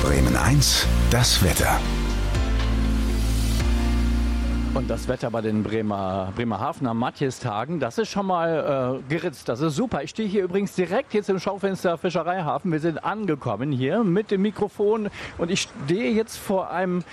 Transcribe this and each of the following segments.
Bremen 1, das Wetter. Und das Wetter bei den Bremerhavener Matjestagen, das ist schon mal geritzt. Das ist super. Ich stehe hier übrigens direkt jetzt im Schaufenster Fischereihafen. Wir sind angekommen hier mit dem Mikrofon und ich stehe jetzt vor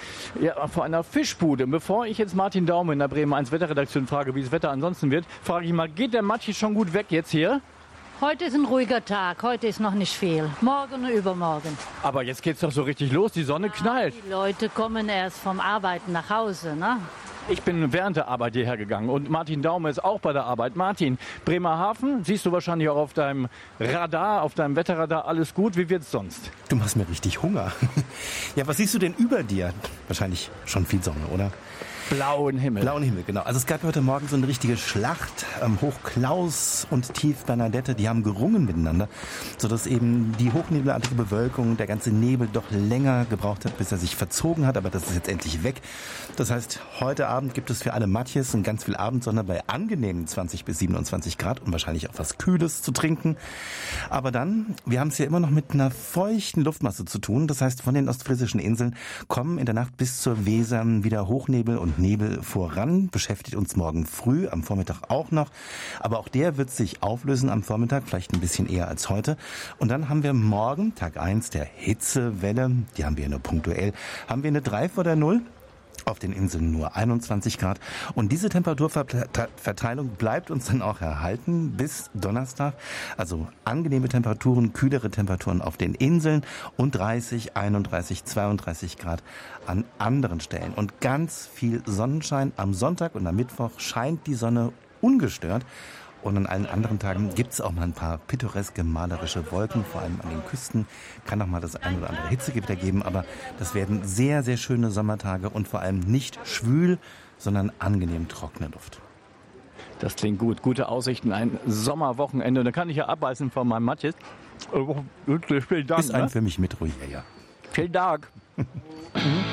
einer Fischbude. Bevor ich jetzt Martin Daume in der Bremen 1 Wetterredaktion frage, wie das Wetter ansonsten wird, frage ich mal, geht der Matjes schon gut weg jetzt hier? Heute ist ein ruhiger Tag, heute ist noch nicht viel. Morgen und übermorgen. Aber jetzt geht's doch so richtig los, die Sonne knallt. Die Leute kommen erst vom Arbeiten nach Hause, ne? Ich bin während der Arbeit hierher gegangen und Martin Daume ist auch bei der Arbeit. Martin, Bremerhaven, siehst du wahrscheinlich auch auf deinem Radar, auf deinem Wetterradar, alles gut. Wie wird's sonst? Du machst mir richtig Hunger. Ja, was siehst du denn über dir? Wahrscheinlich schon viel Sonne, oder? Blauen Himmel. Blauen Himmel, genau. Also es gab heute Morgen so eine richtige Schlacht. Hoch Klaus und Tief Bernadette, die haben gerungen miteinander, sodass eben die hochnebelartige Bewölkung, der ganze Nebel doch länger gebraucht hat, bis er sich verzogen hat. Aber das ist jetzt endlich weg. Das heißt, heute Abend gibt es für alle Matjes und ganz viel Abendsonne bei angenehmen 20 bis 27 Grad und wahrscheinlich auch was Kühles zu trinken. Aber dann, wir haben es ja immer noch mit einer feuchten Luftmasse zu tun. Das heißt, von den ostfriesischen Inseln kommen in der Nacht bis zur Weser wieder Hochnebel und Nebel voran, beschäftigt uns morgen früh, am Vormittag auch noch. Aber auch der wird sich auflösen am Vormittag, vielleicht ein bisschen eher als heute. Und dann haben wir morgen, Tag 1 der Hitzewelle, die haben wir nur punktuell, haben wir eine 3 vor der 0. Auf den Inseln nur 21 Grad. Und diese Temperaturverteilung bleibt uns dann auch erhalten bis Donnerstag. Also angenehme Temperaturen, kühlere Temperaturen auf den Inseln und 30, 31, 32 Grad an anderen Stellen. Und ganz viel Sonnenschein. Am Sonntag und am Mittwoch scheint die Sonne ungestört. Und an allen anderen Tagen gibt es auch mal ein paar pittoreske, malerische Wolken, vor allem an den Küsten. Kann auch mal das ein oder andere Hitzegewitter geben, aber das werden sehr, sehr schöne Sommertage und vor allem nicht schwül, sondern angenehm trockene Luft. Das klingt gut. Gute Aussichten, ein Sommerwochenende. Da kann ich ja abbeißen von meinem Matjes. Vielen Dank. Ist ein für mich mit ruhig, ja. Vielen Dank.